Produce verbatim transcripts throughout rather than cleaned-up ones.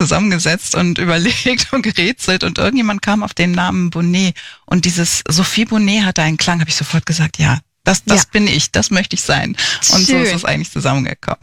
zusammengesetzt und überlegt und gerätselt und irgendjemand kam auf den Namen Bonet und dieses Sophie Bonet hatte einen Klang, habe ich sofort gesagt, ja, das, das ja. bin ich, das möchte ich sein. Und Schön. So ist es eigentlich zusammengekommen.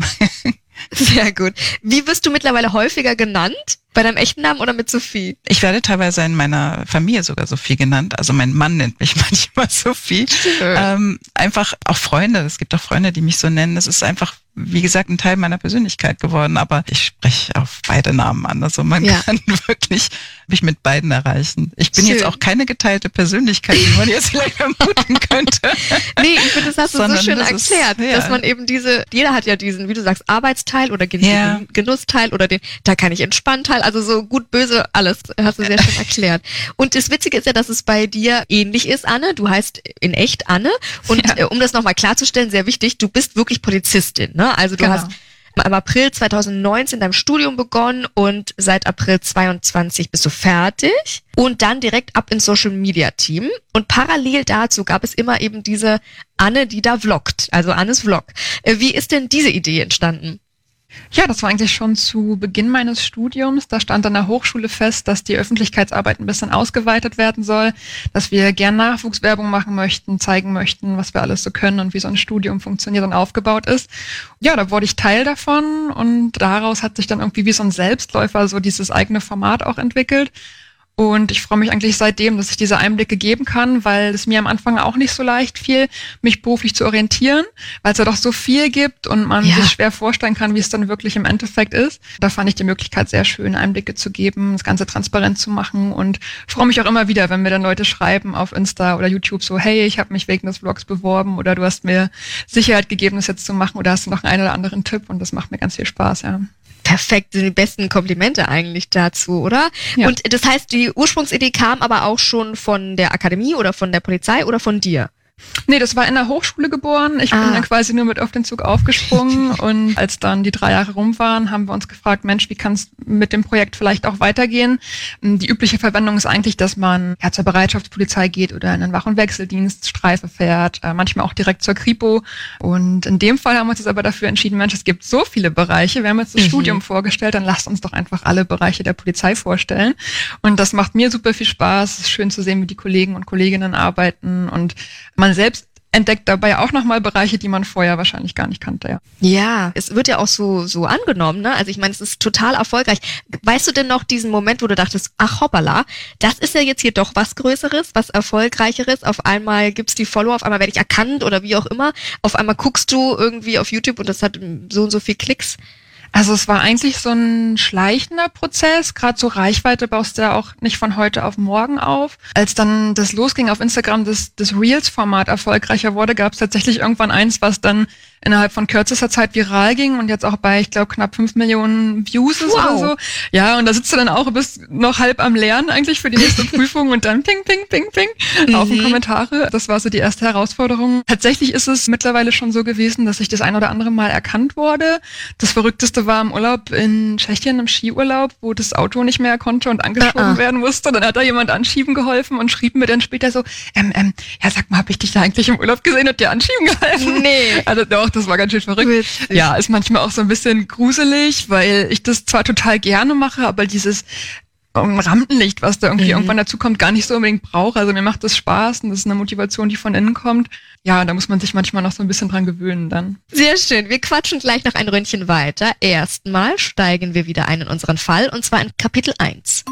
Sehr gut. Wie wirst du mittlerweile häufiger genannt? Bei deinem echten Namen oder mit Sophie? Ich werde teilweise in meiner Familie sogar Sophie genannt. Also mein Mann nennt mich manchmal Sophie. Ähm, einfach auch Freunde. Es gibt auch Freunde, die mich so nennen. Es ist einfach, wie gesagt, ein Teil meiner Persönlichkeit geworden. Aber ich spreche auf beide Namen an. Also man ja. kann wirklich mich mit beiden erreichen. Ich bin Schön. Jetzt auch keine geteilte Persönlichkeit, wie man jetzt vielleicht vermuten könnte. Nee, ich finde, das hast du Sondern so schön erklärt, ist, ja. dass man eben diese, jeder hat ja diesen, wie du sagst, Arbeitsteil oder Gen- ja. Genussteil oder den, da kann ich entspannen Teil. Also so gut, böse, alles hast du sehr schön erklärt. Und das Witzige ist ja, dass es bei dir ähnlich ist, Anne. Du heißt in echt Anne. Und ja. äh, um das nochmal klarzustellen, sehr wichtig, du bist wirklich Polizistin, ne? Also du genau. hast im April zweitausendneunzehn dein Studium begonnen und seit April zweiundzwanzig bist du fertig und dann direkt ab ins Social Media Team. Und parallel dazu gab es immer eben diese Anne, die da vloggt, also Annes Vlog. Äh, wie ist denn diese Idee entstanden? Ja, das war eigentlich schon zu Beginn meines Studiums. Da stand an der Hochschule fest, dass die Öffentlichkeitsarbeit ein bisschen ausgeweitet werden soll, dass wir gern Nachwuchswerbung machen möchten, zeigen möchten, was wir alles so können und wie so ein Studium funktioniert und aufgebaut ist. Ja, da wurde ich Teil davon und daraus hat sich dann irgendwie wie so ein Selbstläufer so dieses eigene Format auch entwickelt. Und ich freue mich eigentlich seitdem, dass ich diese Einblicke geben kann, weil es mir am Anfang auch nicht so leicht fiel, mich beruflich zu orientieren, weil es ja doch so viel gibt und man ja. sich schwer vorstellen kann, wie es dann wirklich im Endeffekt ist. Da fand ich die Möglichkeit sehr schön, Einblicke zu geben, das Ganze transparent zu machen und freue mich auch immer wieder, wenn mir dann Leute schreiben auf Insta oder YouTube so, hey, ich habe mich wegen des Vlogs beworben oder du hast mir Sicherheit gegeben, das jetzt zu machen oder hast du noch einen oder anderen Tipp und das macht mir ganz viel Spaß, ja. Perfekt, sind die besten Komplimente eigentlich dazu, oder? Ja. Und das heißt, die Ursprungsidee kam aber auch schon von der Akademie oder von der Polizei oder von dir? Nee, das war in der Hochschule geboren. Ich ah. bin dann quasi nur mit auf den Zug aufgesprungen und als dann die drei Jahre rum waren, haben wir uns gefragt, Mensch, wie kann es mit dem Projekt vielleicht auch weitergehen? Die übliche Verwendung ist eigentlich, dass man ja, zur Bereitschaftspolizei geht oder in einen Wach- und Wechseldienst, Streife fährt, äh, manchmal auch direkt zur Kripo. Und in dem Fall haben wir uns jetzt aber dafür entschieden, Mensch, es gibt so viele Bereiche. Wir haben jetzt das mhm. Studium vorgestellt, dann lasst uns doch einfach alle Bereiche der Polizei vorstellen. Und das macht mir super viel Spaß. Es ist schön zu sehen, wie die Kollegen und Kolleginnen arbeiten und man selbst entdeckt dabei auch nochmal Bereiche, die man vorher wahrscheinlich gar nicht kannte, ja. Ja, es wird ja auch so so angenommen, ne? Also ich meine, es ist total erfolgreich. Weißt du denn noch diesen Moment, wo du dachtest, ach hoppala, das ist ja jetzt hier doch was Größeres, was Erfolgreicheres. Auf einmal gibt's die Follower, auf einmal werde ich erkannt oder wie auch immer. Auf einmal guckst du irgendwie auf YouTube und das hat so und so viel Klicks. Also es war eigentlich so ein schleichender Prozess, gerade so Reichweite baust du ja auch nicht von heute auf morgen auf. Als dann das losging auf Instagram, das, das Reels-Format erfolgreicher wurde, gab es tatsächlich irgendwann eins, was dann innerhalb von kürzester Zeit viral ging und jetzt auch bei, ich glaube, knapp fünf Millionen Views ist wow. oder so. Ja, und da sitzt du dann auch, bist noch halb am Lernen eigentlich für die nächste Prüfung und dann ping, ping, ping, ping, mhm. auf den Kommentare. Das war so die erste Herausforderung. Tatsächlich ist es mittlerweile schon so gewesen, dass ich das ein oder andere Mal erkannt wurde. Das Verrückteste war im Urlaub in Tschechien, im Skiurlaub, wo das Auto nicht mehr konnte und angeschoben uh-uh. werden musste. Dann hat da jemand anschieben geholfen und schrieb mir dann später so, ähm, ähm, ja, sag mal, hab ich dich da eigentlich im Urlaub gesehen und dir anschieben geholfen? Nee. Also doch, das war ganz schön verrückt. Witzig. Ja, ist manchmal auch so ein bisschen gruselig, weil ich das zwar total gerne mache, aber dieses um, Rampenlicht, was da irgendwie mhm. irgendwann dazu kommt, gar nicht so unbedingt brauche. Also mir macht das Spaß und das ist eine Motivation, die von innen kommt. Ja, da muss man sich manchmal noch so ein bisschen dran gewöhnen dann. Sehr schön. Wir quatschen gleich noch ein Ründchen weiter. Erstmal steigen wir wieder ein in unseren Fall und zwar in Kapitel eins.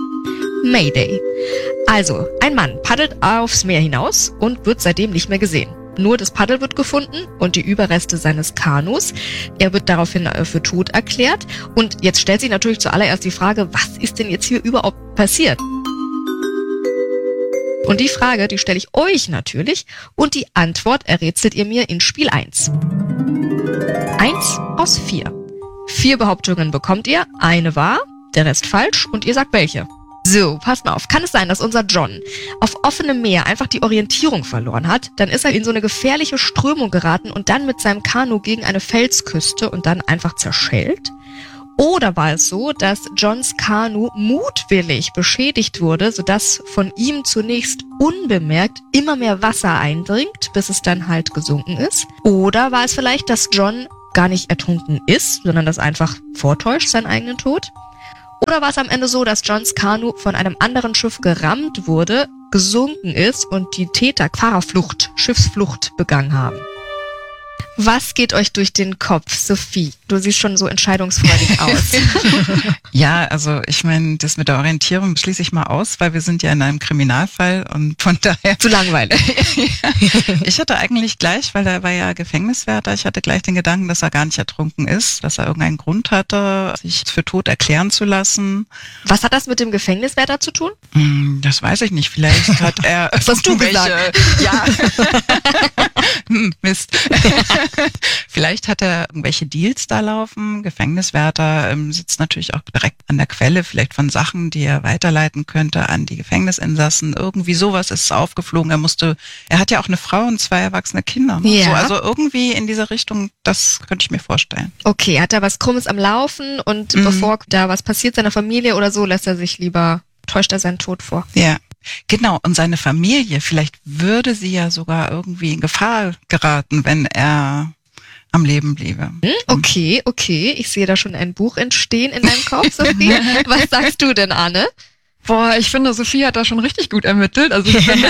Mayday. Also, ein Mann paddelt aufs Meer hinaus und wird seitdem nicht mehr gesehen. Nur das Paddel wird gefunden und die Überreste seines Kanus. Er wird daraufhin für tot erklärt. Und jetzt stellt sich natürlich zuallererst die Frage, was ist denn jetzt hier überhaupt passiert? Und die Frage, die stelle ich euch natürlich und die Antwort errätselt ihr mir in Spiel eins. Eins aus vier. Vier Behauptungen bekommt ihr, eine wahr, der Rest falsch und ihr sagt welche. So, passt mal auf. Kann es sein, dass unser John auf offenem Meer einfach die Orientierung verloren hat? Dann ist er in so eine gefährliche Strömung geraten und dann mit seinem Kanu gegen eine Felsküste und dann einfach zerschellt? Oder war es so, dass Johns Kanu mutwillig beschädigt wurde, sodass von ihm zunächst unbemerkt immer mehr Wasser eindringt, bis es dann halt gesunken ist? Oder war es vielleicht, dass John gar nicht ertrunken ist, sondern das einfach vortäuscht, seinen eigenen Tod? Oder war es am Ende so, dass Johns Kanu von einem anderen Schiff gerammt wurde, gesunken ist und die Täter Fahrerflucht, Schiffsflucht begangen haben? Was geht euch durch den Kopf, Sophie? Du siehst schon so entscheidungsfreudig aus. Ja, also ich meine, das mit der Orientierung schließe ich mal aus, weil wir sind ja in einem Kriminalfall und von daher... Zu langweilig. Ja. Ich hatte eigentlich gleich, weil er war ja Gefängniswärter, ich hatte gleich den Gedanken, dass er gar nicht ertrunken ist, dass er irgendeinen Grund hatte, sich für tot erklären zu lassen. Was hat das mit dem Gefängniswärter zu tun? Hm, das weiß ich nicht. Vielleicht hat er... Was hast du gesagt? Ja. hm, Mist. Vielleicht hat er irgendwelche Deals da laufen. Gefängniswärter ähm, sitzt natürlich auch direkt an der Quelle, vielleicht von Sachen, die er weiterleiten könnte an die Gefängnisinsassen. Irgendwie sowas ist aufgeflogen. Er musste, er hat ja auch eine Frau und zwei erwachsene Kinder. Ne? Ja. So, also irgendwie in dieser Richtung, das könnte ich mir vorstellen. Okay, hat er was Krummes am Laufen und Mhm. bevor da was passiert seiner Familie oder so, lässt er sich lieber, täuscht er seinen Tod vor. Ja. Genau, und seine Familie, vielleicht würde sie ja sogar irgendwie in Gefahr geraten, wenn er am Leben bliebe. Hm, okay, okay. Ich sehe da schon ein Buch entstehen in deinem Kopf, Sophie. Was sagst du denn, Anne? Boah, ich finde, Sophie hat da schon richtig gut ermittelt. Also ich bin,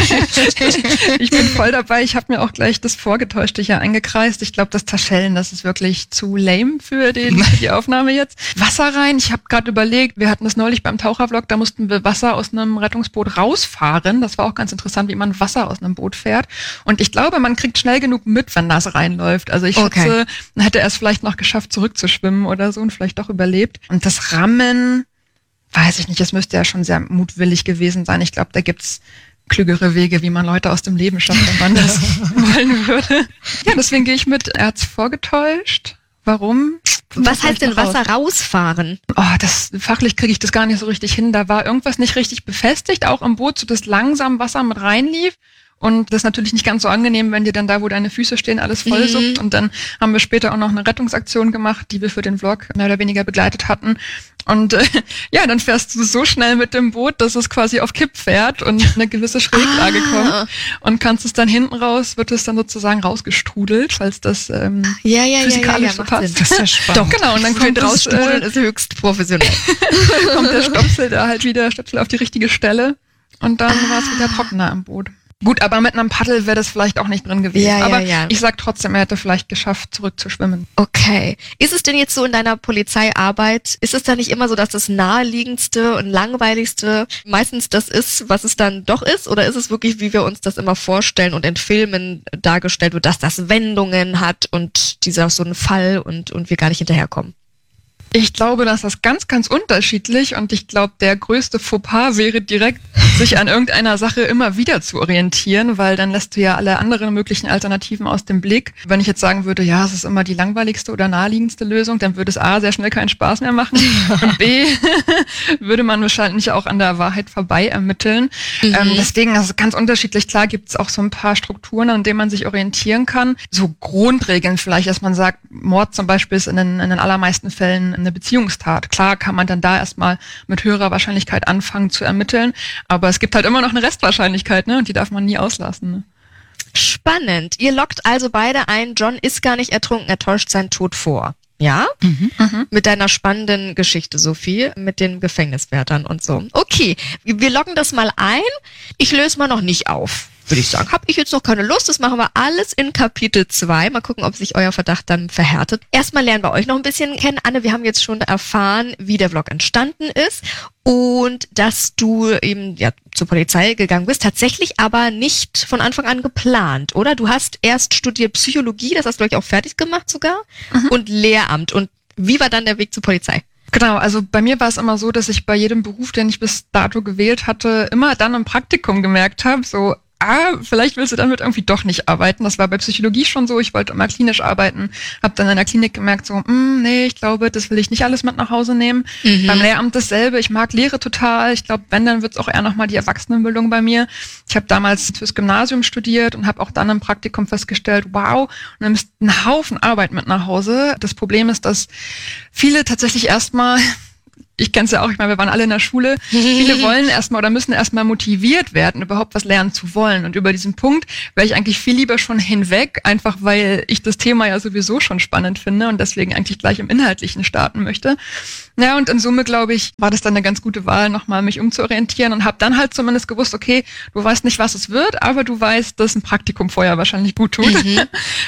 ich bin voll dabei. Ich habe mir auch gleich das Vorgetäuschte hier eingekreist. Ich glaube, das Taschellen, das ist wirklich zu lame für, den, für die Aufnahme jetzt. Wasser rein. Ich habe gerade überlegt, wir hatten das neulich beim Tauchervlog, da mussten wir Wasser aus einem Rettungsboot rausfahren. Das war auch ganz interessant, wie man Wasser aus einem Boot fährt. Und ich glaube, man kriegt schnell genug mit, wenn das reinläuft. Also ich Okay. schätze, man hätte er es vielleicht noch geschafft, zurückzuschwimmen oder so und vielleicht doch überlebt. Und das Rammen, weiß ich nicht, es müsste ja schon sehr mutwillig gewesen sein. Ich glaube, da gibt's klügere Wege, wie man Leute aus dem Leben schafft, wenn man das wollen würde. Ja, deswegen gehe ich mit, er hat's vorgetäuscht. Warum? Was heißt denn noch raus. Wasser rausfahren? Oh, das, fachlich kriege ich das gar nicht so richtig hin. Da war irgendwas nicht richtig befestigt, auch im Boot, so dass langsam Wasser mit reinlief. Und das ist natürlich nicht ganz so angenehm, wenn dir dann da, wo deine Füße stehen, alles voll suppt. Mhm. Und dann haben wir später auch noch eine Rettungsaktion gemacht, die wir für den Vlog mehr oder weniger begleitet hatten. Und äh, ja, dann fährst du so schnell mit dem Boot, dass es quasi auf Kipp fährt und eine gewisse Schräglage Ah. kommt. Und kannst es dann hinten raus, wird es dann sozusagen rausgestrudelt, falls das ähm, Ja, ja, ja, ja, physikalisch ja, so macht passt. Sinn. Das ist ja spannend. Doch, genau. Und dann kommt, das, Rausstrudeln äh, ist höchst professionell. kommt der Stopsel da halt wieder, Stöpsel auf die richtige Stelle. Und dann Ah. war es wieder trockener im Boot. Gut, aber mit einem Paddel wäre das vielleicht auch nicht drin gewesen. Ja, ja, aber ja. ich sag trotzdem, er hätte vielleicht geschafft, zurückzuschwimmen. Okay. Ist es denn jetzt so in deiner Polizeiarbeit, ist es da nicht immer so, dass das naheliegendste und langweiligste meistens das ist, was es dann doch ist? Oder ist es wirklich, wie wir uns das immer vorstellen und in Filmen dargestellt wird, dass das Wendungen hat und dieser so ein Fall und, und wir gar nicht hinterherkommen? Ich glaube, das ist ganz, ganz unterschiedlich und ich glaube, der größte Fauxpas wäre direkt, sich an irgendeiner Sache immer wieder zu orientieren, weil dann lässt du ja alle anderen möglichen Alternativen aus dem Blick. Wenn ich jetzt sagen würde, ja, es ist immer die langweiligste oder naheliegendste Lösung, dann würde es A, sehr schnell keinen Spaß mehr machen und B, würde man wahrscheinlich auch an der Wahrheit vorbei ermitteln. Mhm. Ähm, deswegen, das ist ganz unterschiedlich. Klar gibt es auch so ein paar Strukturen, an denen man sich orientieren kann. So Grundregeln vielleicht, dass man sagt, Mord zum Beispiel ist in den, in den allermeisten Fällen eine Beziehungstat. Klar kann man dann da erstmal mit höherer Wahrscheinlichkeit anfangen zu ermitteln, aber es gibt halt immer noch eine Restwahrscheinlichkeit, ne? Und die darf man nie auslassen. Ne? Spannend. Ihr lockt also beide ein, John ist gar nicht ertrunken, er täuscht seinen Tod vor. Ja? Mhm. Mit deiner spannenden Geschichte, Sophie, mit den Gefängniswärtern und so. Okay, wir loggen das mal ein. Ich löse mal noch nicht auf, würde ich sagen. Hab ich jetzt noch keine Lust, das machen wir alles in Kapitel zwei. Mal gucken, ob sich euer Verdacht dann verhärtet. Erstmal lernen wir euch noch ein bisschen kennen. Anne, wir haben jetzt schon erfahren, wie der Vlog entstanden ist und dass du eben ja zur Polizei gegangen bist. Tatsächlich aber nicht von Anfang an geplant, oder? Du hast erst studiert Psychologie, das hast du gleich auch fertig gemacht sogar, Mhm. und Lehramt. Und wie war dann der Weg zur Polizei? Genau, also bei mir war es immer so, dass ich bei jedem Beruf, den ich bis dato gewählt hatte, immer dann im Praktikum gemerkt habe, so, ah, vielleicht willst du damit irgendwie doch nicht arbeiten. Das war bei Psychologie schon so, ich wollte immer klinisch arbeiten, habe dann in der Klinik gemerkt, so, mm, nee, ich glaube, das will ich nicht alles mit nach Hause nehmen. Mhm. Beim Lehramt dasselbe, ich mag Lehre total, ich glaube, wenn, dann wird's auch eher nochmal die Erwachsenenbildung bei mir. Ich habe damals fürs Gymnasium studiert und habe auch dann im Praktikum festgestellt, wow, du nimmst einen Haufen Arbeit mit nach Hause. Das Problem ist, dass viele tatsächlich erstmal ich kenn's ja auch, ich meine, wir waren alle in der Schule. Viele wollen erstmal oder müssen erstmal motiviert werden, überhaupt was lernen zu wollen. Und über diesen Punkt wäre ich eigentlich viel lieber schon hinweg, einfach weil ich das Thema ja sowieso schon spannend finde und deswegen eigentlich gleich im Inhaltlichen starten möchte. Ja, und in Summe, glaube ich, war das dann eine ganz gute Wahl, nochmal mich umzuorientieren und habe dann halt zumindest gewusst, okay, du weißt nicht, was es wird, aber du weißt, dass ein Praktikum vorher wahrscheinlich gut tut. Mhm.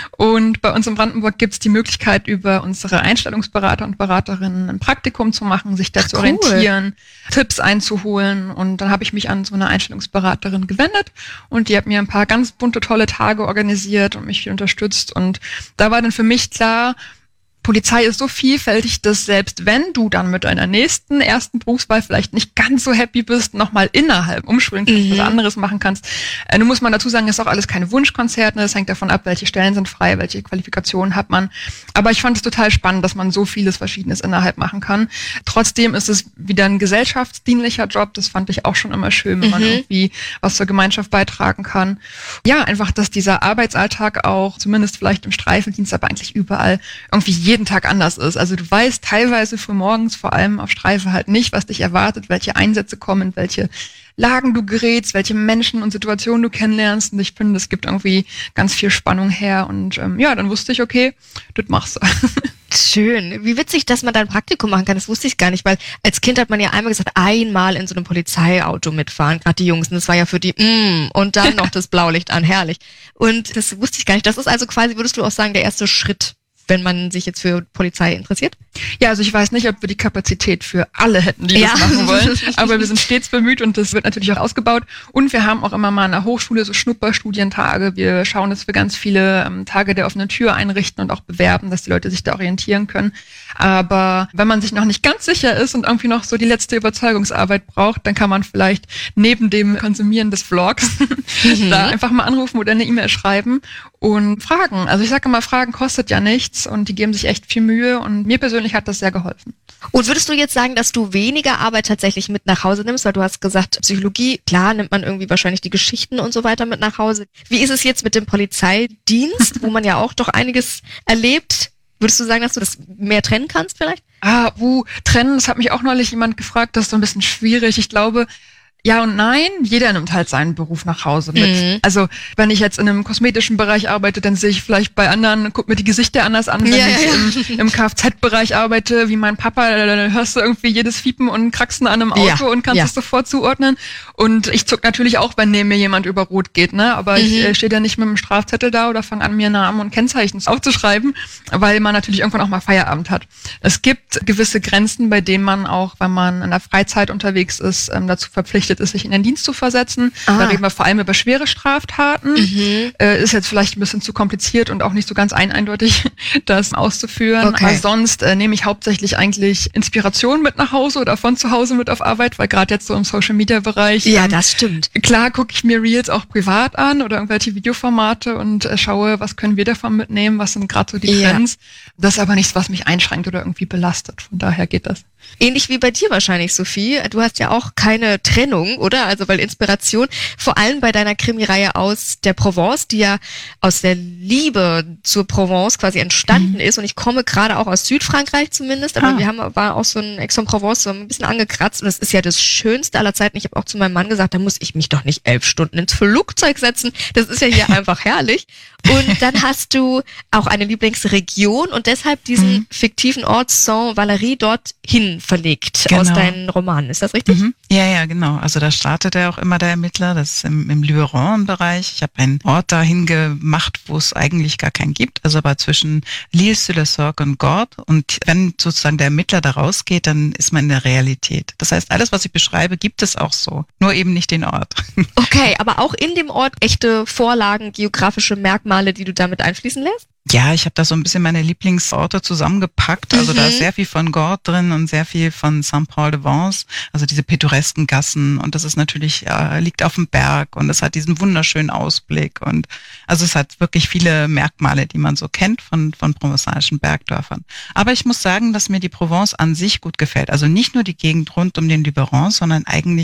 Und bei uns in Brandenburg gibt's die Möglichkeit, über unsere Einstellungsberater und Beraterinnen ein Praktikum zu machen, sich da Ach, zu orientieren, cool. Tipps einzuholen. Und dann habe ich mich an so eine Einstellungsberaterin gewendet und die hat mir ein paar ganz bunte, tolle Tage organisiert und mich viel unterstützt. Und da war dann für mich klar, Polizei ist so vielfältig, dass selbst wenn du dann mit deiner nächsten, ersten Berufswahl vielleicht nicht ganz so happy bist, nochmal innerhalb umschulen kannst, mhm. was anderes machen kannst. Äh, nun muss man dazu sagen, ist auch alles keine Wunschkonzerte, das hängt davon ab, welche Stellen sind frei, welche Qualifikationen hat man. Aber ich fand es total spannend, dass man so vieles Verschiedenes innerhalb machen kann. Trotzdem ist es wieder ein gesellschaftsdienlicher Job, das fand ich auch schon immer schön, wenn mhm. man irgendwie was zur Gemeinschaft beitragen kann. Ja, einfach, dass dieser Arbeitsalltag auch, zumindest vielleicht im Streifendienst, aber eigentlich überall, irgendwie jeden Tag anders ist. Also du weißt teilweise früh morgens, vor allem auf Streife, halt nicht, was dich erwartet, welche Einsätze kommen, welche Lagen du gerätst, welche Menschen und Situationen du kennenlernst. Und ich finde, das gibt irgendwie ganz viel Spannung her. Und ähm, ja, dann wusste ich, okay, das machst du. Schön. Wie witzig, dass man da ein Praktikum machen kann. Das wusste ich gar nicht, weil als Kind hat man ja einmal gesagt, einmal in so einem Polizeiauto mitfahren, gerade die Jungs. Und das war ja für die, mm, und dann noch das Blaulicht an, herrlich. Und das wusste ich gar nicht. Das ist also quasi, würdest du auch sagen, der erste Schritt, wenn man sich jetzt für Polizei interessiert? Ja, also ich weiß nicht, ob wir die Kapazität für alle hätten, die ja. das machen wollen, aber wir sind stets bemüht und das wird natürlich auch ausgebaut. Und wir haben auch immer mal an der Hochschule so Schnupperstudientage. Wir schauen, dass wir ganz viele ähm, Tage der offenen Tür einrichten und auch bewerben, dass die Leute sich da orientieren können. Aber wenn man sich noch nicht ganz sicher ist und irgendwie noch so die letzte Überzeugungsarbeit braucht, dann kann man vielleicht neben dem Konsumieren des Vlogs mhm. da einfach mal anrufen oder eine E-Mail schreiben und fragen. Also ich sage immer, Fragen kostet ja nichts und die geben sich echt viel Mühe und mir persönlich hat das sehr geholfen. Und würdest du jetzt sagen, dass du weniger Arbeit tatsächlich mit nach Hause nimmst? Weil du hast gesagt, Psychologie, klar, nimmt man irgendwie wahrscheinlich die Geschichten und so weiter mit nach Hause. Wie ist es jetzt mit dem Polizeidienst, wo man ja auch doch einiges erlebt? Würdest du sagen, dass du das mehr trennen kannst vielleicht? Ah, uh, trennen, das hat mich auch neulich jemand gefragt, das ist so ein bisschen schwierig. Ich glaube, ja und nein, jeder nimmt halt seinen Beruf nach Hause mit. Mhm. Also wenn ich jetzt in einem kosmetischen Bereich arbeite, dann sehe ich vielleicht bei anderen, guck mir die Gesichter anders an. Wenn ja, ich ja. im, im Kfz-Bereich arbeite, wie mein Papa, dann hörst du irgendwie jedes Fiepen und Kraxen an einem Auto ja. und kannst ja. es sofort zuordnen. Und ich zuck natürlich auch, wenn neben mir jemand über Rot geht, ne? Aber mhm. ich äh, stehe da nicht mit einem Strafzettel da oder fange an, mir Namen und Kennzeichen aufzuschreiben, weil man natürlich irgendwann auch mal Feierabend hat. Es gibt gewisse Grenzen, bei denen man auch, wenn man in der Freizeit unterwegs ist, ähm, dazu verpflichtet ist, sich in den Dienst zu versetzen. Ah. Da reden wir vor allem über schwere Straftaten. Mhm. Äh, ist jetzt vielleicht ein bisschen zu kompliziert und auch nicht so ganz ein eindeutig, das auszuführen. Okay. Aber sonst äh, nehme ich hauptsächlich eigentlich Inspiration mit nach Hause oder von zu Hause mit auf Arbeit, weil gerade jetzt so im Social-Media-Bereich ja, ähm, das stimmt. Klar gucke ich mir Reels auch privat an oder irgendwelche Videoformate und äh, schaue, was können wir davon mitnehmen, was sind gerade so die ja. Trends. Das ist aber nichts, was mich einschränkt oder irgendwie belastet. Von daher geht das. Ähnlich wie bei dir wahrscheinlich, Sophie. Du hast ja auch keine Trennung, oder? Also weil Inspiration, vor allem bei deiner Krimireihe aus der Provence, die ja aus der Liebe zur Provence quasi entstanden mhm. ist. Und ich komme gerade auch aus Südfrankreich zumindest, aber ah. wir haben war auch so ein Aix-en-Provence so ein bisschen angekratzt. Und das ist ja das Schönste aller Zeiten. Ich habe auch zu meinem Mann gesagt, da muss ich mich doch nicht elf Stunden ins Flugzeug setzen. Das ist ja hier einfach herrlich. Und dann hast du auch eine Lieblingsregion und deshalb diesen mhm. fiktiven Ort Saint-Valery dorthin verlegt genau. aus deinen Romanen. Ist das richtig? Mhm. Ja, ja, genau. Also da startet er auch immer, der Ermittler. Das ist im, im Luberon-Bereich. Ich habe einen Ort dahin gemacht, wo es eigentlich gar keinen gibt. Also aber zwischen L'Isle-sur-le-Sorgue und Gordes. Und wenn sozusagen der Ermittler da rausgeht, dann ist man in der Realität. Das heißt, alles, was ich beschreibe, gibt es auch so. Nur eben nicht den Ort. Okay, aber auch in dem Ort echte Vorlagen, geografische Merkmale, die du damit einfließen lässt? Ja, ich habe da so ein bisschen meine Lieblingsorte zusammengepackt. Also mhm. da ist sehr viel von Gordes drin und sehr viel von Saint-Paul-de-Vence, also diese pittoresken Gassen. Und das ist natürlich, äh, liegt auf dem Berg und es hat diesen wunderschönen Ausblick. Und also es hat wirklich viele Merkmale, die man so kennt von, von provençalischen Bergdörfern. Aber ich muss sagen, dass mir die Provence an sich gut gefällt. Also nicht nur die Gegend rund um den Luberon, sondern eigentlich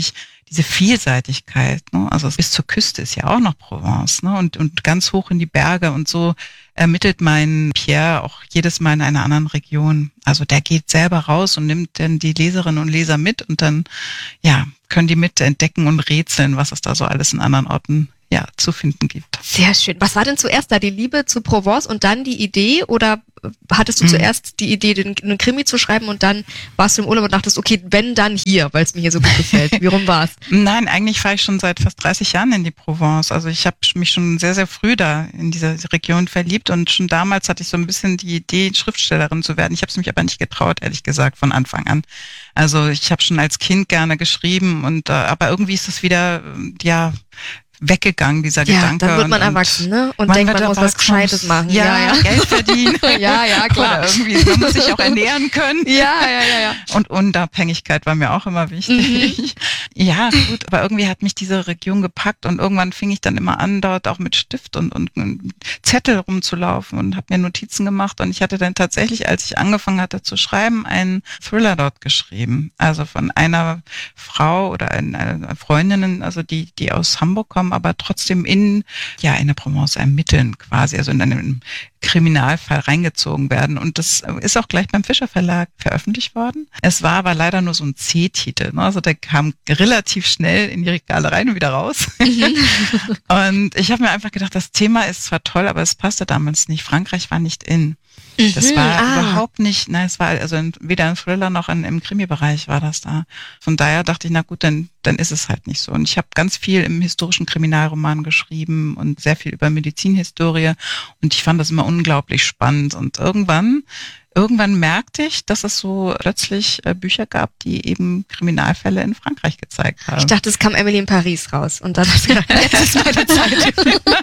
diese Vielseitigkeit, ne? Also bis zur Küste ist ja auch noch Provence, ne? Und, und ganz hoch in die Berge und so ermittelt mein Pierre auch jedes Mal in einer anderen Region. Also der geht selber raus und nimmt dann die Leserinnen und Leser mit und dann, ja, können die mit entdecken und rätseln, was es da so alles in anderen Orten ja, zu finden gibt. Sehr schön. Was war denn zuerst da? Die Liebe zu Provence und dann die Idee? Oder hattest du mhm. zuerst die Idee, den, einen Krimi zu schreiben und dann warst du im Urlaub und dachtest, okay, wenn, dann hier, weil es mir hier so gut gefällt. Wie rum war's? Nein, eigentlich fahre ich schon seit fast dreißig Jahren in die Provence. Also ich habe mich schon sehr, sehr früh da in dieser Region verliebt und schon damals hatte ich so ein bisschen die Idee, Schriftstellerin zu werden. Ich habe es mich aber nicht getraut, ehrlich gesagt, von Anfang an. Also ich habe schon als Kind gerne geschrieben und äh, aber irgendwie ist das wieder, ja, weggegangen, dieser ja, Gedanke. Dann wird man und, erwachsen, ne? Und man denkt, man muss was Gescheites machen. Ja, ja, ja. Geld verdienen. ja, ja, klar. Oder irgendwie, man muss sich auch ernähren können. Ja, ja, ja, ja. Und Unabhängigkeit war mir auch immer wichtig. Mhm. Ja, gut, aber irgendwie hat mich diese Region gepackt und irgendwann fing ich dann immer an, dort auch mit Stift und, und, und Zettel rumzulaufen und habe mir Notizen gemacht und ich hatte dann tatsächlich, als ich angefangen hatte zu schreiben, einen Thriller dort geschrieben. Also von einer Frau oder einer Freundin, also die, die aus Hamburg kommen, aber trotzdem in, ja, in der Provence ermitteln quasi, also in einen Kriminalfall reingezogen werden. Und das ist auch gleich beim Fischer Verlag veröffentlicht worden. Es war aber leider nur so ein C-Titel, ne? Also der kam relativ schnell in die Regale rein und wieder raus. Mhm. Und ich habe mir einfach gedacht, das Thema ist zwar toll, aber es passte damals nicht. Frankreich war nicht in. Das Mhm, war ah. überhaupt nicht, nein, es war also weder ein Thriller noch in, im Krimi-Bereich war das da. Von daher dachte ich, na gut, dann, dann ist es halt nicht so. Und ich habe ganz viel im historischen Kriminalroman geschrieben und sehr viel über Medizinhistorie und ich fand das immer unglaublich spannend. Und irgendwann, irgendwann merkte ich, dass es so plötzlich äh, Bücher gab, die eben Kriminalfälle in Frankreich gezeigt haben. Ich dachte, es kam Emily in Paris raus und dann hast du gedacht, jetzt ist meine Zeit.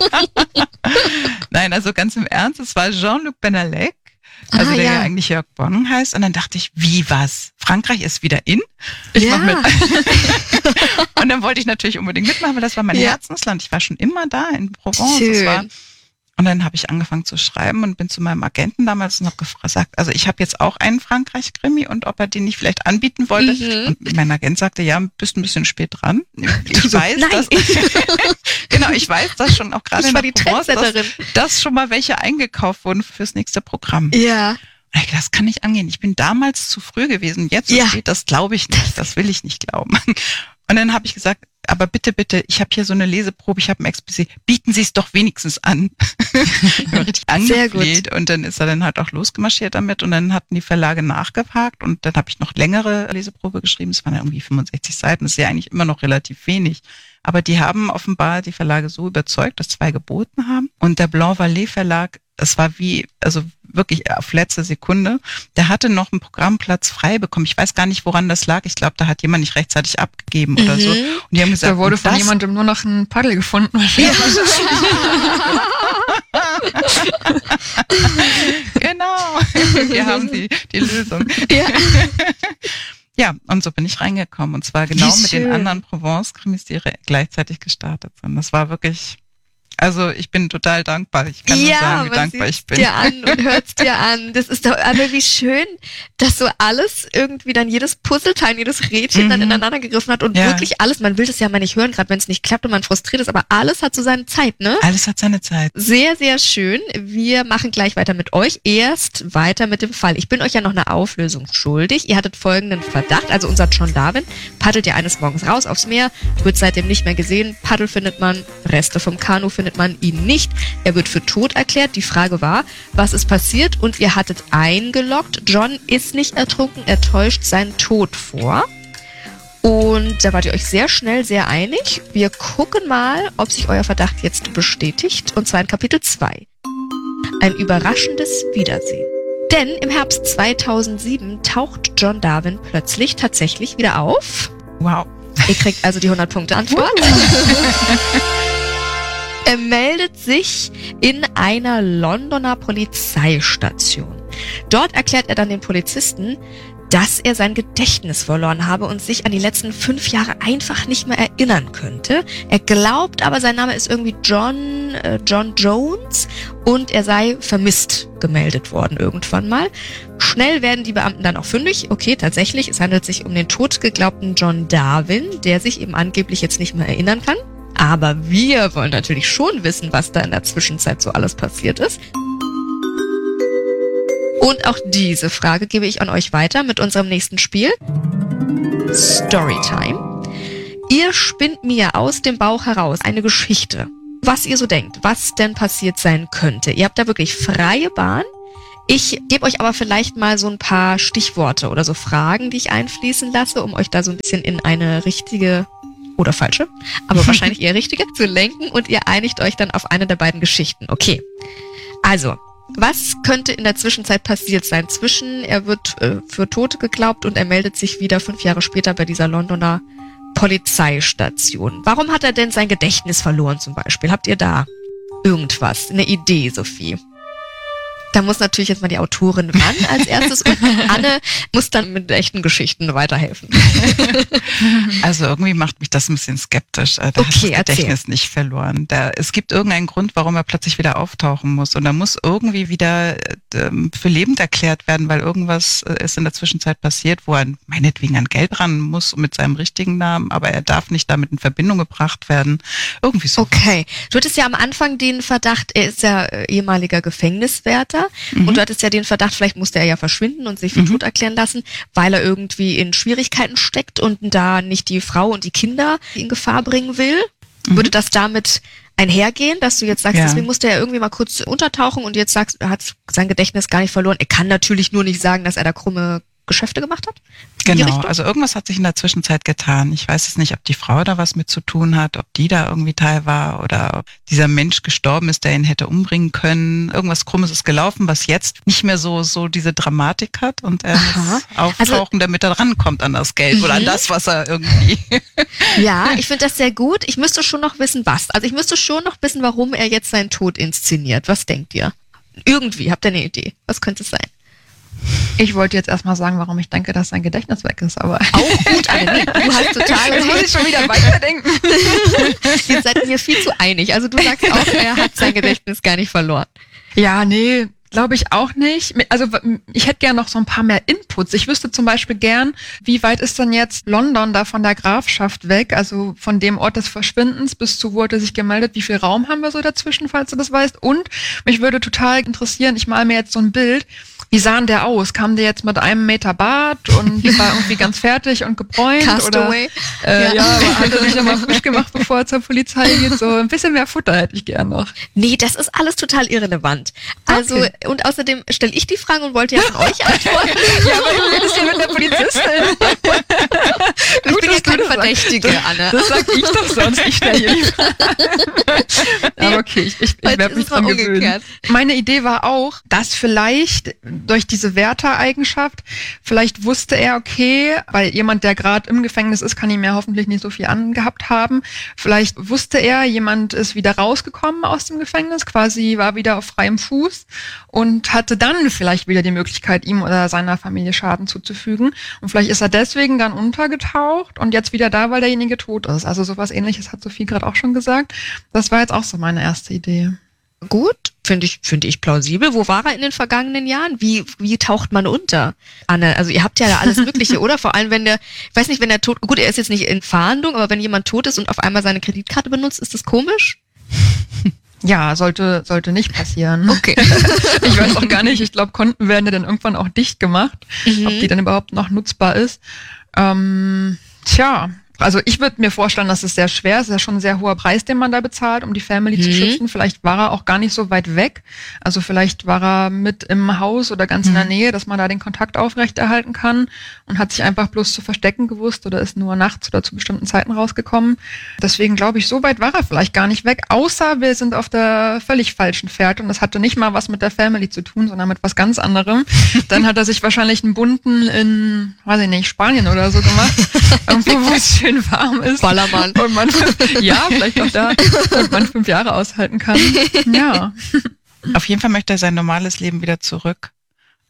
Nein, also ganz im Ernst, es war Jean-Luc Benalek. Also ah, der ja. ja eigentlich Jörg Bonn heißt. Und dann dachte ich, wie was? Frankreich ist wieder in? Ich ja. mach mit. Und dann wollte ich natürlich unbedingt mitmachen, weil das war mein ja. Herzensland. Ich war schon immer da in Provence. Schön. Das war, und dann habe ich angefangen zu schreiben und bin zu meinem Agenten damals und habe gesagt, also ich habe jetzt auch einen Frankreich-Krimi und ob er den nicht vielleicht anbieten wollte. Mhm. Und mein Agent sagte, ja, bist ein bisschen spät dran. Ich so, weiß, nein. dass genau, ich weiß, dass schon auch gerade in der Provence, dass, dass schon mal welche eingekauft wurden fürs nächste Programm. Ja. Das kann nicht angehen. Ich bin damals zu früh gewesen. Jetzt ja. spät, das glaube ich nicht. Das will ich nicht glauben. Und dann habe ich gesagt, aber bitte, bitte, ich habe hier so eine Leseprobe, ich habe ein Exposé, bieten Sie es doch wenigstens an. Ich war richtig angefleht und dann ist er dann halt auch losgemarschiert damit und dann hatten die Verlage nachgehakt und dann habe ich noch längere Leseprobe geschrieben, es waren ja irgendwie fünfundsechzig Seiten, das ist ja eigentlich immer noch relativ wenig. Aber die haben offenbar die Verlage so überzeugt, dass zwei geboten haben und der Blanc Vallée Verlag, es war wie, also wirklich auf letzte Sekunde, der hatte noch einen Programmplatz frei bekommen. Ich weiß gar nicht, woran das lag. Ich glaube, da hat jemand nicht rechtzeitig abgegeben mhm. oder so. Und die haben gesagt, da wurde von das, jemandem nur noch ein Paddel gefunden. Ja. Genau. Wir haben die, die Lösung. Ja. Ja, und so bin ich reingekommen. Und zwar genau mit den anderen Provence-Krimis, die gleichzeitig gestartet sind. Das war wirklich... Also ich bin total dankbar. Ich kann ja, nur sagen, wie dankbar ich bin. Ja, man sieht's dir an und hört's dir an. Das ist doch, aber wie schön, dass so alles irgendwie dann jedes Puzzleteil, jedes Rädchen mhm. dann ineinander gegriffen hat und ja. wirklich alles, man will das ja mal nicht hören, gerade wenn es nicht klappt und man frustriert ist, aber alles hat so seine Zeit, ne? Alles hat seine Zeit. Sehr, sehr schön. Wir machen gleich weiter mit euch. Erst weiter mit dem Fall. Ich bin euch ja noch eine Auflösung schuldig. Ihr hattet folgenden Verdacht, also unser John Darwin paddelt ja eines Morgens raus aufs Meer, wird seitdem nicht mehr gesehen, Paddel findet man, Reste vom Kanu findet man ihn nicht. Er wird für tot erklärt. Die Frage war, was ist passiert? Und ihr hattet eingeloggt, John ist nicht ertrunken, er täuscht seinen Tod vor. Und da wart ihr euch sehr schnell sehr einig. Wir gucken mal, ob sich euer Verdacht jetzt bestätigt. Und zwar in Kapitel zwei. Ein überraschendes Wiedersehen. Denn im Herbst zweitausendsieben taucht John Darwin plötzlich tatsächlich wieder auf. Wow. Ihr kriegt also die hundert Punkte Antwort. Er meldet sich in einer Londoner Polizeistation. Dort erklärt er dann den Polizisten, dass er sein Gedächtnis verloren habe und sich an die letzten fünf Jahre einfach nicht mehr erinnern könnte. Er glaubt aber, sein Name ist irgendwie John, äh, John Jones und er sei vermisst gemeldet worden irgendwann mal. Schnell werden die Beamten dann auch fündig. Okay, tatsächlich, es handelt sich um den tot geglaubten John Darwin, der sich eben angeblich jetzt nicht mehr erinnern kann. Aber wir wollen natürlich schon wissen, was da in der Zwischenzeit so alles passiert ist. Und auch diese Frage gebe ich an euch weiter mit unserem nächsten Spiel. Storytime. Ihr spinnt mir aus dem Bauch heraus eine Geschichte, was ihr so denkt, was denn passiert sein könnte. Ihr habt da wirklich freie Bahn. Ich gebe euch aber vielleicht mal so ein paar Stichworte oder so Fragen, die ich einfließen lasse, um euch da so ein bisschen in eine richtige oder falsche, aber wahrscheinlich eher richtige zu lenken und ihr einigt euch dann auf eine der beiden Geschichten. Okay, also... Was könnte in der Zwischenzeit passiert sein? Zwischen, er wird äh, für tot geglaubt und er meldet sich wieder fünf Jahre später bei dieser Londoner Polizeistation. Warum hat er denn sein Gedächtnis verloren zum Beispiel? Habt ihr da irgendwas, eine Idee, Sophie? Da muss natürlich jetzt mal die Autorin ran als erstes und Anne muss dann mit echten Geschichten weiterhelfen. Also irgendwie macht mich das ein bisschen skeptisch. Da Okay, hat das Gedächtnis erzähl. nicht verloren. Da, es gibt irgendeinen Grund, warum er plötzlich wieder auftauchen muss. Und da muss irgendwie wieder ähm, für lebend erklärt werden, weil irgendwas äh, ist in der Zwischenzeit passiert, wo er meinetwegen an Geld ran muss mit seinem richtigen Namen, aber er darf nicht damit in Verbindung gebracht werden. Irgendwie so. Okay, du hattest ja am Anfang den Verdacht, er ist ja äh, ehemaliger Gefängniswärter. Mhm. Und du hattest ja den Verdacht, vielleicht musste er ja verschwinden und sich für Mhm. tot erklären lassen, weil er irgendwie in Schwierigkeiten steckt und da nicht die Frau und die Kinder in Gefahr bringen will. Mhm. Würde das damit einhergehen, dass du jetzt sagst, Ja. deswegen musste er irgendwie mal kurz untertauchen und jetzt sagst, er hat sein Gedächtnis gar nicht verloren. Er kann natürlich nur nicht sagen, dass er da krumme Geschäfte gemacht hat? In die Genau, Richtung? also irgendwas hat sich in der Zwischenzeit getan. Ich weiß es nicht, ob die Frau da was mit zu tun hat, ob die da irgendwie Teil war oder ob dieser Mensch gestorben ist, der ihn hätte umbringen können. Irgendwas Krummes ist gelaufen, was jetzt nicht mehr so so diese Dramatik hat und er Aha. muss auftauchen, Also- damit er rankommt an das Geld oder an Mhm. das, was er irgendwie... Ja, ich finde das sehr gut. Ich müsste schon noch wissen, was. Also ich müsste schon noch wissen, warum er jetzt seinen Tod inszeniert. Was denkt ihr? Irgendwie, habt ihr eine Idee? Was könnte es sein? Ich wollte jetzt erstmal sagen, warum ich denke, dass sein Gedächtnis weg ist, aber Auch gut, Anne. Nee, du hast total jetzt muss ich recht. schon wieder weiterdenken. Ihr seid mir viel zu einig. Also du sagst auch, er hat sein Gedächtnis gar nicht verloren. Ja, nee, glaube ich auch nicht. Also w- ich hätte gern noch so ein paar mehr Inputs. Ich wüsste zum Beispiel gern, wie weit ist denn jetzt London da von der Grafschaft weg, also von dem Ort des Verschwindens bis zu, wo hat er sich gemeldet, wie viel Raum haben wir so dazwischen, falls du das weißt. Und mich würde total interessieren, ich male mir jetzt so ein Bild, wie sah denn der aus? Kam der jetzt mit einem Meter Bart und war irgendwie ganz fertig und gebräunt? Castaway. Oder, äh, Ja. ja. aber hat er sich nochmal frisch gemacht, bevor er zur Polizei geht? So ein bisschen mehr Futter hätte ich gern noch. Nee, das ist alles total irrelevant. Also, Okay. und außerdem stelle ich die Fragen und wollte ja von euch antworten. Ja, aber du redest hier mit der Polizistin. Ich bin ja dass du keine das Verdächtige, sagst. Anne. Das sag ich doch sonst. Ich stelle hier die Fragen. Aber okay, ich, ich, ich Heute werde ist mich es mal dran gewöhnen. umgekehrt. Meine Idee war auch, dass vielleicht durch diese Wärtereigenschaft, vielleicht wusste er, okay, weil jemand, der gerade im Gefängnis ist, kann ihm ja hoffentlich nicht so viel angehabt haben. Vielleicht wusste er, jemand ist wieder rausgekommen aus dem Gefängnis, quasi war wieder auf freiem Fuß und hatte dann vielleicht wieder die Möglichkeit, ihm oder seiner Familie Schaden zuzufügen. Und vielleicht ist er deswegen dann untergetaucht und jetzt wieder da, weil derjenige tot ist. Also sowas Ähnliches hat Sophie gerade auch schon gesagt. Das war jetzt auch so meine erste Idee. Gut, finde ich, finde ich plausibel. Wo war er in den vergangenen Jahren? Wie, wie taucht man unter? Anne, also ihr habt ja da alles Mögliche, oder? Vor allem, wenn der, ich weiß nicht, wenn der tot, gut, er ist jetzt nicht in Fahndung, aber wenn jemand tot ist und auf einmal seine Kreditkarte benutzt, ist das komisch? Ja, sollte, sollte nicht passieren. Okay. Ich weiß auch gar nicht, ich glaube, Konten werden ja dann irgendwann auch dicht gemacht, Mhm. ob die dann überhaupt noch nutzbar ist. Ähm, tja, also ich würde mir vorstellen, dass es sehr schwer ist. Es ist ja schon ein sehr hoher Preis, den man da bezahlt, um die Family Mhm. zu schützen. Vielleicht war er auch gar nicht so weit weg. Also vielleicht war er mit im Haus oder ganz in der Nähe, dass man da den Kontakt aufrechterhalten kann und hat sich einfach bloß zu verstecken gewusst oder ist nur nachts oder zu bestimmten Zeiten rausgekommen. Deswegen glaube ich, so weit war er vielleicht gar nicht weg, außer wir sind auf der völlig falschen Fährte und das hatte nicht mal was mit der Family zu tun, sondern mit was ganz anderem. Dann hat er sich wahrscheinlich einen bunten in, weiß ich nicht, Spanien oder so gemacht. Irgendwo, wo es schön warm ist. Ballermann. Und man, ja, vielleicht auch da, und man fünf Jahre aushalten kann. Ja. Auf jeden Fall möchte er sein normales Leben wieder zurück.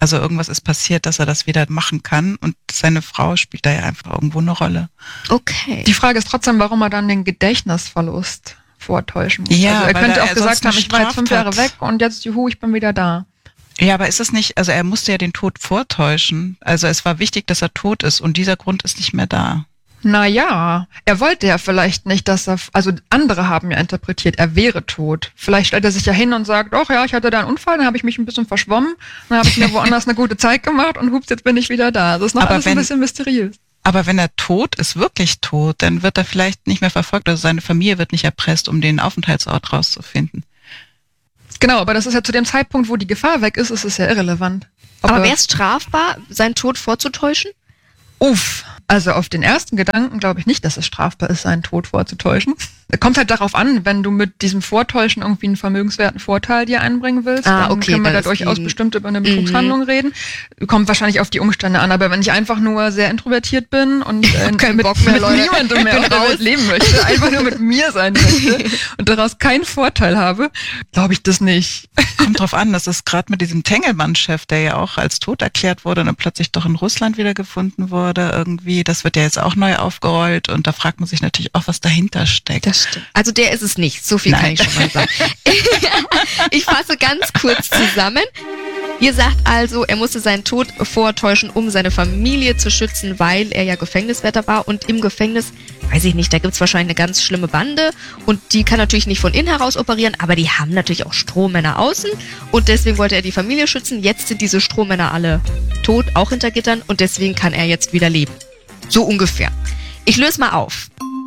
Also irgendwas ist passiert, dass er das wieder machen kann und seine Frau spielt da ja einfach irgendwo eine Rolle. Okay. Die Frage ist trotzdem, warum er dann den Gedächtnisverlust vortäuschen muss. Ja, also er weil könnte er auch gesagt sonst eine haben, ich war jetzt fünf Straftat- Jahre weg und jetzt, juhu, ich bin wieder da. Ja, aber ist es nicht, also er musste ja den Tod vortäuschen. Also es war wichtig, dass er tot ist und dieser Grund ist nicht mehr da. Naja, er wollte ja vielleicht nicht, dass er, also andere haben ja interpretiert, er wäre tot. Vielleicht stellt er sich ja hin und sagt, ach ja, ich hatte da einen Unfall, dann habe ich mich ein bisschen verschwommen, dann habe ich mir woanders eine gute Zeit gemacht und hups, jetzt bin ich wieder da. Das ist noch Aber alles wenn- ein bisschen mysteriös. Aber wenn er tot ist, wirklich tot, dann wird er vielleicht nicht mehr verfolgt, also seine Familie wird nicht erpresst, um den Aufenthaltsort rauszufinden. Genau, aber das ist ja zu dem Zeitpunkt, wo die Gefahr weg ist, ist es ja irrelevant. Ob Aber er- wäre es strafbar, seinen Tod vorzutäuschen? Uff, also auf den ersten Gedanken glaube ich nicht, dass es strafbar ist, seinen Tod vorzutäuschen. Kommt halt darauf an, wenn du mit diesem Vortäuschen irgendwie einen vermögenswerten Vorteil dir einbringen willst, Ah, dann okay, können wir weil da es durchaus eben- bestimmt über eine Betrugshandlung reden. Kommt wahrscheinlich auf die Umstände an, aber wenn ich einfach nur sehr introvertiert bin und äh, keinen mit, Bock mehr, mit Leute. niemandem mehr Ich auf bin der raus. Welt leben möchte, einfach nur mit mir sein möchte und daraus keinen Vorteil habe, glaube ich das nicht. Kommt drauf an, das ist gerade mit diesem Tengelmann-Chef, der ja auch als tot erklärt wurde und dann plötzlich doch in Russland wiedergefunden wurde irgendwie. Das wird ja jetzt auch neu aufgerollt und da fragt man sich natürlich auch, was dahinter steckt. Das stimmt. Also der ist es nicht. So viel kann Nein. ich schon mal sagen. Ich fasse ganz kurz zusammen. Ihr sagt also, er musste seinen Tod vortäuschen, um seine Familie zu schützen, weil er ja Gefängniswärter war. Und im Gefängnis, weiß ich nicht, da gibt's wahrscheinlich eine ganz schlimme Bande. Und die kann natürlich nicht von innen heraus operieren, aber die haben natürlich auch Strohmänner außen. Und deswegen wollte er die Familie schützen. Jetzt sind diese Strohmänner alle tot, auch hinter Gittern. Und deswegen kann er jetzt wieder leben. So ungefähr. Ich löse mal auf.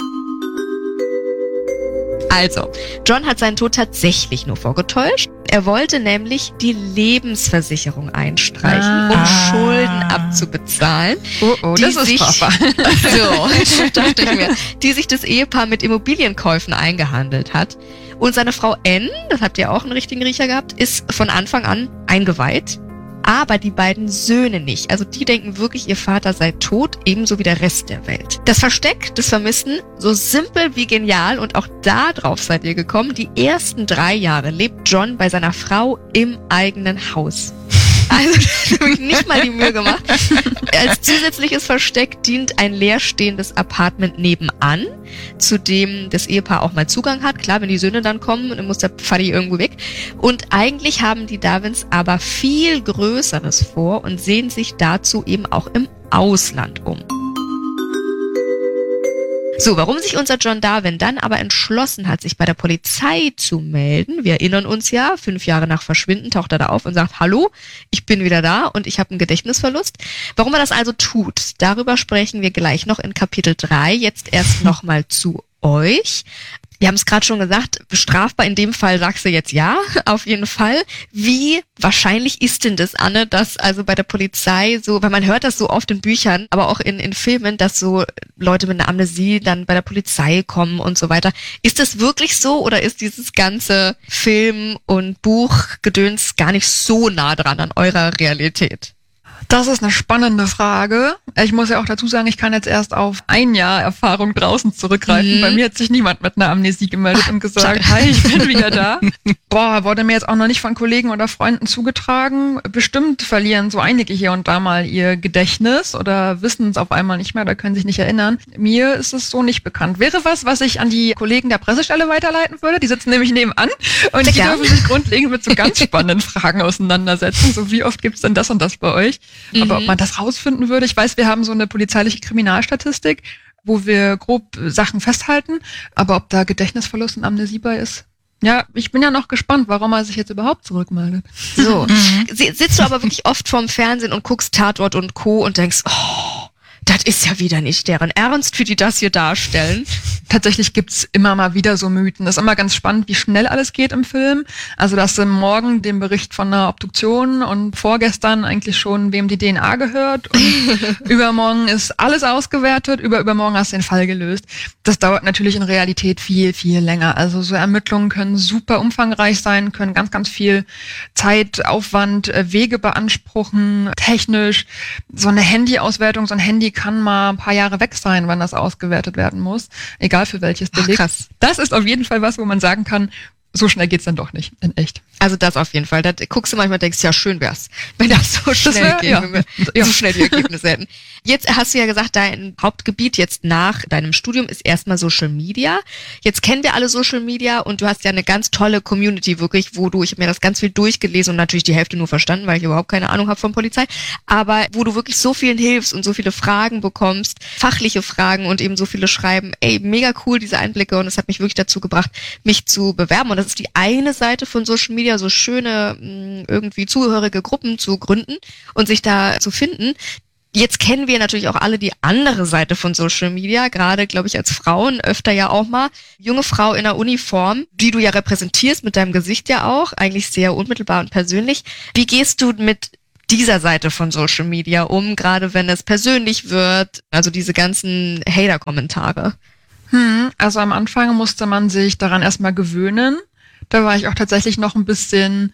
Also, John hat seinen Tod tatsächlich nur vorgetäuscht. Er wollte nämlich die Lebensversicherung einstreichen, um Ah. Schulden abzubezahlen. Oh, oh, Die das ist sich- strafbar. So, dachte ich mir. Die sich das Ehepaar mit Immobilienkäufen eingehandelt hat. Und seine Frau Anne, das habt ihr auch einen richtigen Riecher gehabt, ist von Anfang an eingeweiht. Aber die beiden Söhne nicht. Also die denken wirklich, ihr Vater sei tot, ebenso wie der Rest der Welt. Das Versteck des Vermissten, so simpel wie genial, und auch da drauf seid ihr gekommen. Die ersten drei Jahre lebt John bei seiner Frau im eigenen Haus. Also da habe ich nicht mal die Mühe gemacht. Als zusätzliches Versteck dient ein leerstehendes Apartment nebenan, zu dem das Ehepaar auch mal Zugang hat. Klar, wenn die Söhne dann kommen, dann muss der Vati irgendwo weg. Und eigentlich haben die Darwins aber viel Größeres vor und sehen sich dazu eben auch im Ausland um. So, warum sich unser John Darwin dann aber entschlossen hat, sich bei der Polizei zu melden, wir erinnern uns ja, fünf Jahre nach Verschwinden taucht er da auf und sagt, hallo, ich bin wieder da und ich habe einen Gedächtnisverlust. Warum er das also tut, darüber sprechen wir gleich noch in Kapitel drei, jetzt erst nochmal zu euch. Wir haben es gerade schon gesagt, strafbar in dem Fall sagst du jetzt ja, auf jeden Fall. Wie wahrscheinlich ist denn das, Anne, dass also bei der Polizei so, weil man hört das so oft in Büchern, aber auch in, in Filmen, dass so Leute mit einer Amnesie dann bei der Polizei kommen und so weiter. Ist das wirklich so oder ist dieses ganze Film- und Buchgedöns gar nicht so nah dran an eurer Realität? Das ist eine spannende Frage. Ich muss ja auch dazu sagen, ich kann jetzt erst auf ein Jahr Erfahrung draußen zurückgreifen. Mhm. Bei mir hat sich niemand mit einer Amnesie gemeldet und gesagt, hi, ich bin wieder da. Boah, wurde mir jetzt auch noch nicht von Kollegen oder Freunden zugetragen. Bestimmt verlieren so einige hier und da mal ihr Gedächtnis oder wissen es auf einmal nicht mehr oder können sich nicht erinnern. Mir ist es so nicht bekannt. Wäre was, was ich an die Kollegen der Pressestelle weiterleiten würde. Die sitzen nämlich nebenan und die Sehr dürfen sich grundlegend mit so ganz spannenden Fragen auseinandersetzen. So, wie oft gibt's denn das und das bei euch? Aber ob man das rausfinden würde, ich weiß, wir haben so eine polizeiliche Kriminalstatistik, wo wir grob Sachen festhalten, aber ob da Gedächtnisverlust und Amnesie bei ist, ja, ich bin ja noch gespannt, warum er sich jetzt überhaupt zurückmeldet. So, Si- sitzt du aber wirklich oft vorm Fernsehen und guckst Tatort und Co. und denkst, oh, das ist ja wieder nicht deren Ernst, wie die das hier darstellen. Tatsächlich gibt's immer mal wieder so Mythen. Das ist immer ganz spannend, wie schnell alles geht im Film. Also, dass du morgen den Bericht von einer Obduktion und vorgestern eigentlich schon, wem die D N A gehört. Und übermorgen ist alles ausgewertet, über übermorgen hast du den Fall gelöst. Das dauert natürlich in Realität viel, viel länger. Also, so Ermittlungen können super umfangreich sein, können ganz, ganz viel Zeit, Aufwand, äh, Wege beanspruchen, technisch. So eine Handyauswertung, so ein Handy kann mal ein paar Jahre weg sein, wann das ausgewertet werden muss. Egal für welches Ach, Delikt. krass. Das ist auf jeden Fall was, wo man sagen kann, so schnell geht's dann doch nicht, in echt. Also das auf jeden Fall. Da guckst du manchmal, denkst, ja, schön wär's, wenn das so schnell wär, geht, ja. wenn wir Ja. so schnell die Ergebnisse hätten. Jetzt hast du ja gesagt, dein Hauptgebiet jetzt nach deinem Studium ist erstmal Social Media. Jetzt kennen wir alle Social Media und du hast ja eine ganz tolle Community wirklich, wo du, ich habe mir das ganz viel durchgelesen und natürlich die Hälfte nur verstanden, weil ich überhaupt keine Ahnung habe von Polizei, aber wo du wirklich so vielen hilfst und so viele Fragen bekommst, fachliche Fragen und eben so viele schreiben, ey, mega cool, diese Einblicke, und es hat mich wirklich dazu gebracht, mich zu bewerben, und das ist die eine Seite von Social Media, so schöne mh, irgendwie zugehörige Gruppen zu gründen und sich da zu finden. Jetzt kennen wir natürlich auch alle die andere Seite von Social Media, gerade, glaube ich, als Frauen öfter ja auch mal. Junge Frau in der Uniform, die du ja repräsentierst, mit deinem Gesicht ja auch, eigentlich sehr unmittelbar und persönlich. Wie gehst du mit dieser Seite von Social Media um, gerade wenn es persönlich wird, also diese ganzen Hater-Kommentare? Hm, also am Anfang musste man sich daran erstmal gewöhnen. Da war ich auch tatsächlich noch ein bisschen,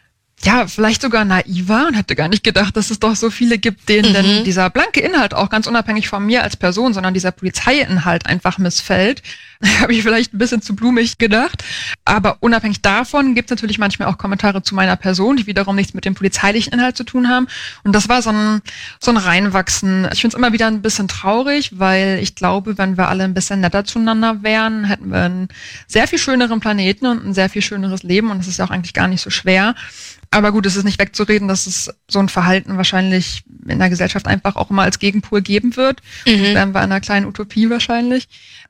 ja, vielleicht sogar naiver und hätte gar nicht gedacht, dass es doch so viele gibt, denen Mhm. denn dieser blanke Inhalt auch ganz unabhängig von mir als Person, sondern dieser Polizeiinhalt einfach missfällt. Habe ich vielleicht ein bisschen zu blumig gedacht. Aber unabhängig davon gibt es natürlich manchmal auch Kommentare zu meiner Person, die wiederum nichts mit dem polizeilichen Inhalt zu tun haben. Und das war so ein, so ein Reinwachsen. Ich finde es immer wieder ein bisschen traurig, weil ich glaube, wenn wir alle ein bisschen netter zueinander wären, hätten wir einen sehr viel schöneren Planeten und ein sehr viel schöneres Leben. Und das ist ja auch eigentlich gar nicht so schwer. Aber gut, es ist nicht wegzureden, dass es so ein Verhalten wahrscheinlich in der Gesellschaft einfach auch immer als Gegenpol geben wird. Mhm. Das wären wir in einer kleinen Utopie wahrscheinlich.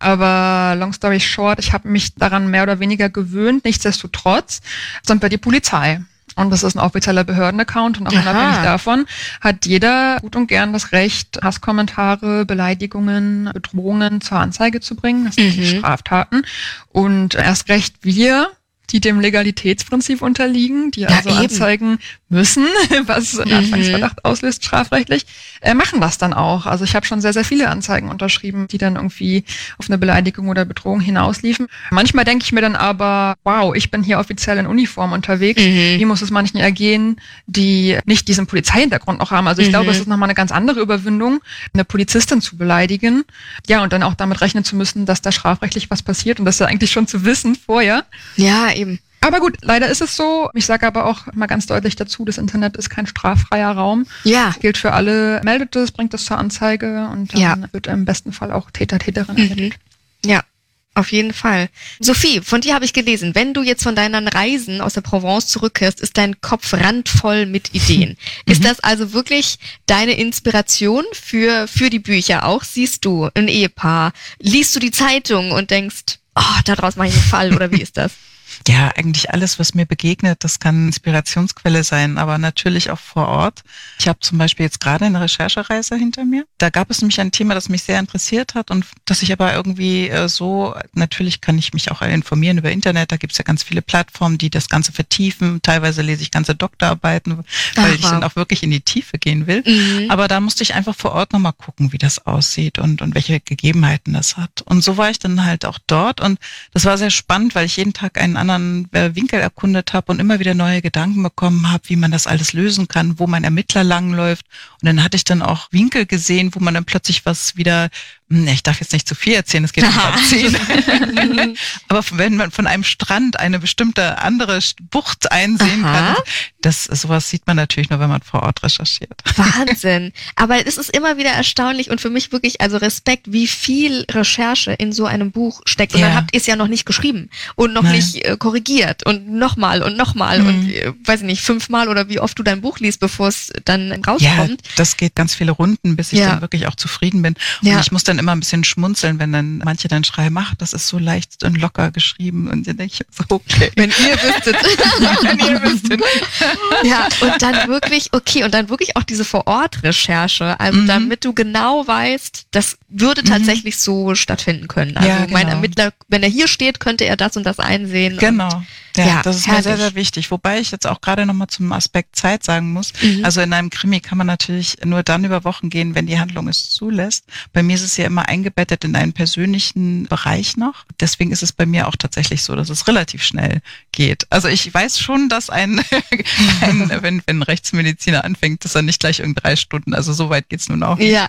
Aber long story short, ich habe mich daran mehr oder weniger gewöhnt. Nichtsdestotrotz sind wir die Polizei. Und das ist ein offizieller Behördenaccount, und auch Aha. unabhängig davon hat jeder gut und gern das Recht, Hasskommentare, Beleidigungen, Bedrohungen zur Anzeige zu bringen. Das sind Mhm. die Straftaten. Und erst recht wir, die dem Legalitätsprinzip unterliegen, die Ja, also eben. anzeigen müssen, was einen Mhm. Anfangsverdacht auslöst, strafrechtlich, äh, machen das dann auch. Also ich habe schon sehr, sehr viele Anzeigen unterschrieben, die dann irgendwie auf eine Beleidigung oder Bedrohung hinausliefen. Manchmal denke ich mir dann aber, wow, ich bin hier offiziell in Uniform unterwegs. Mhm. Wie muss es manchen ergehen, die nicht diesen Polizeihintergrund noch haben? Also ich Mhm. glaube, es ist nochmal eine ganz andere Überwindung, eine Polizistin zu beleidigen. Ja, und dann auch damit rechnen zu müssen, dass da strafrechtlich was passiert, und das ja eigentlich schon zu wissen vorher. Ja, eben. Aber gut, leider ist es so. Ich sage aber auch mal ganz deutlich dazu, das Internet ist kein straffreier Raum. Ja. Gilt für alle, meldet es, bringt es zur Anzeige, und dann Ja. wird im besten Fall auch Täter, Täterin Mhm. ermittelt. Ja, auf jeden Fall. Sophie, von dir habe ich gelesen, wenn du jetzt von deinen Reisen aus der Provence zurückkehrst, ist dein Kopf randvoll mit Ideen. Ist das also wirklich deine Inspiration für, für die Bücher auch? Siehst du ein Ehepaar? Liest du die Zeitung und denkst, oh, daraus mache ich einen Fall, oder wie ist das? Ja, eigentlich alles, was mir begegnet, das kann Inspirationsquelle sein, aber natürlich auch vor Ort. Ich habe zum Beispiel jetzt gerade eine Recherchereise hinter mir. Da gab es nämlich ein Thema, das mich sehr interessiert hat und das ich aber irgendwie äh, so, natürlich kann ich mich auch informieren über Internet, da gibt es ja ganz viele Plattformen, die das Ganze vertiefen. Teilweise lese ich ganze Doktorarbeiten, weil Ach, ich wow. dann auch wirklich in die Tiefe gehen will. Mhm. Aber da musste ich einfach vor Ort nochmal gucken, wie das aussieht und, und welche Gegebenheiten das hat. Und so war ich dann halt auch dort und das war sehr spannend, weil ich jeden Tag einen anderen Winkel erkundet habe und immer wieder neue Gedanken bekommen habe, wie man das alles lösen kann, wo mein Ermittler langläuft. Und dann hatte ich dann auch Winkel gesehen, wo man dann plötzlich was wieder, ich darf jetzt nicht zu viel erzählen, es geht um halb zehn. Aber wenn man von einem Strand eine bestimmte andere Bucht einsehen Aha. kann, das, sowas sieht man natürlich nur, wenn man vor Ort recherchiert. Wahnsinn. Aber es ist immer wieder erstaunlich und für mich wirklich, also Respekt, wie viel Recherche in so einem Buch steckt. Und Ja. dann habt ihr es ja noch nicht geschrieben und noch Nein. nicht äh, korrigiert und nochmal und nochmal Mhm. und äh, weiß ich nicht, fünfmal oder wie oft du dein Buch liest, bevor es dann Ja, rauskommt. das geht ganz viele Runden, bis ich Ja. dann wirklich auch zufrieden bin. Und Ja. ich muss dann immer ein bisschen schmunzeln, wenn dann manche dann schreiben, ach, das ist so leicht und locker geschrieben. Und dann denke ich so, okay. Wenn ihr wüsstet. Wenn ihr wüsstet. Ja, und dann wirklich, okay, und dann wirklich auch diese Vor-Ort-Recherche, also Mhm. damit du genau weißt, das würde tatsächlich so stattfinden können. Also Ja, mein genau. Ermittler, wenn er hier steht, könnte er das und das einsehen. Genau. Ja, Ja, das ist mir sehr, herrlich. sehr wichtig. Wobei ich jetzt auch gerade nochmal zum Aspekt Zeit sagen muss. Mhm. Also in einem Krimi kann man natürlich nur dann über Wochen gehen, wenn die Handlung es zulässt. Bei mir ist es ja immer eingebettet in einen persönlichen Bereich noch. Deswegen ist es bei mir auch tatsächlich so, dass es relativ schnell geht. Also ich weiß schon, dass ein, ein wenn, wenn ein Rechtsmediziner anfängt, dass er nicht gleich irgend drei Stunden, also so weit geht's nun auch nicht. Ja,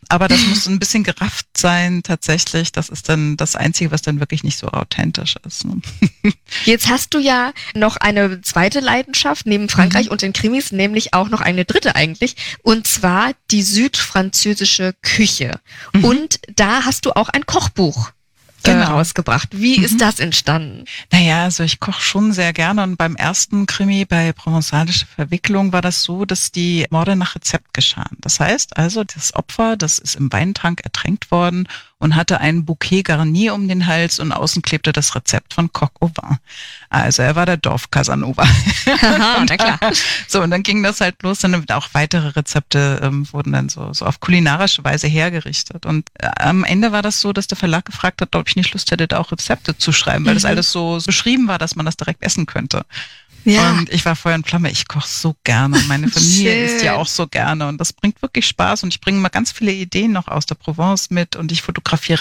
Aber das muss ein bisschen gerafft sein tatsächlich. Das ist dann das Einzige, was dann wirklich nicht so authentisch ist. Ne? Jetzt hast du ja noch eine zweite Leidenschaft neben Frankreich mhm. und den Krimis, nämlich auch noch eine dritte eigentlich. Und zwar die südfranzösische Küche. Mhm. Und da hast du auch ein Kochbuch Genau. rausgebracht. Wie mhm. ist das entstanden? Naja, also ich koche schon sehr gerne und beim ersten Krimi bei Provenzalische Verwicklung war das so, dass die Morde nach Rezept geschahen. Das heißt also, das Opfer, das ist im Weintank ertränkt worden und hatte ein Bouquet Garni um den Hals und außen klebte das Rezept von Coq au vin. Also er war der Dorf-Casanova. Aha, na klar. So, und dann ging das halt los, dann auch weitere Rezepte ähm, wurden dann so, so auf kulinarische Weise hergerichtet. Und äh, am Ende war das so, dass der Verlag gefragt hat, ob ich nicht Lust hätte, da auch Rezepte zu schreiben, weil mhm. das alles so, so beschrieben war, dass man das direkt essen könnte. Ja. Und ich war Feuer und Flamme, ich koche so gerne. Meine Familie isst ja auch so gerne und das bringt wirklich Spaß und ich bringe mal ganz viele Ideen noch aus der Provence mit und ich fotografiere